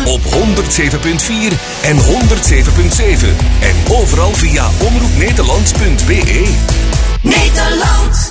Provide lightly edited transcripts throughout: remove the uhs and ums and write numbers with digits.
op 107.4 en 107.7. En overal via omroepnederland.be. Nederland.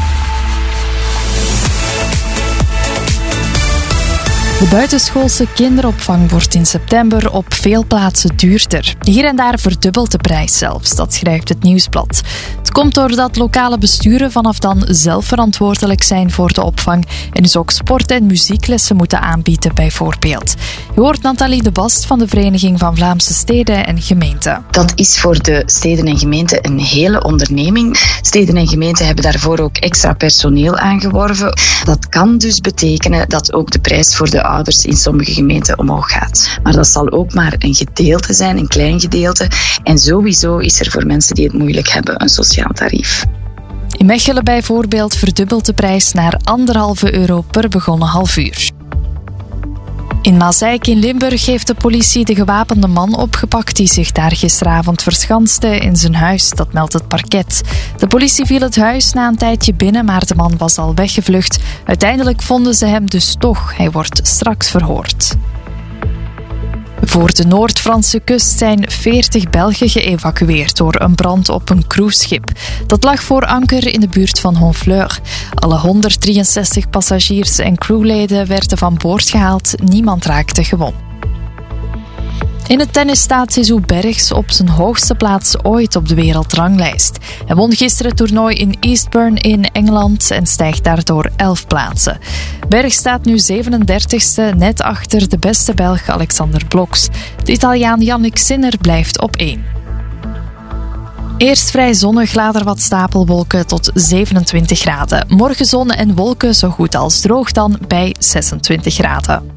De buitenschoolse kinderopvang wordt in september op veel plaatsen duurder. Hier en daar verdubbelt de prijs zelfs, dat schrijft het Nieuwsblad. Het komt doordat lokale besturen vanaf dan zelf verantwoordelijk zijn voor de opvang en dus ook sport- en muzieklessen moeten aanbieden bijvoorbeeld. Je hoort Nathalie de Bast van de Vereniging van Vlaamse Steden en Gemeenten. Dat is voor de steden en gemeenten een hele onderneming. Steden en gemeenten hebben daarvoor ook extra personeel aangeworven. Dat kan dus betekenen dat ook de prijs voor de ouders in sommige gemeenten omhoog gaat. Maar dat zal ook maar een gedeelte zijn, een klein gedeelte. En sowieso is er voor mensen die het moeilijk hebben een sociaal tarief. In Mechelen bijvoorbeeld verdubbelt de prijs naar €1,5 per begonnen halfuur. In Maaseik in Limburg heeft de politie de gewapende man opgepakt die zich daar gisteravond verschanste in zijn huis, dat meldt het parket. De politie viel het huis na een tijdje binnen, maar de man was al weggevlucht. Uiteindelijk vonden ze hem dus toch. Hij wordt straks verhoord. Voor de Noord-Franse kust zijn 40 Belgen geëvacueerd door een brand op een cruiseschip. Dat lag voor anker in de buurt van Honfleur. Alle 163 passagiers en crewleden werden van boord gehaald. Niemand raakte gewond. In het tennis staat Zizou Bergs op zijn hoogste plaats ooit op de wereldranglijst. Hij won gisteren het toernooi in Eastbourne in Engeland en stijgt daardoor 11 plaatsen. Bergs staat nu 37e, net achter de beste Belg Alexander Bloks. De Italiaan Yannick Sinner blijft op 1. Eerst vrij zonnig, later wat stapelwolken tot 27 graden. Morgen zon en wolken, zo goed als droog dan bij 26 graden.